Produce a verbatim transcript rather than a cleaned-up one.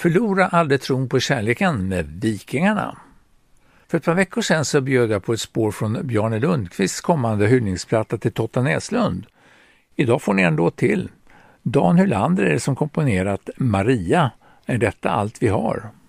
Förlora aldrig tron på kärleken med Vikingarna. För ett par veckor sedan så bjöd jag på ett spår från Bjarne Lundqvists kommande hyllningsplatta till Totta Näslund. Idag får ni en låt till. Dan Hylander är det som komponerat Maria. Är detta allt vi har?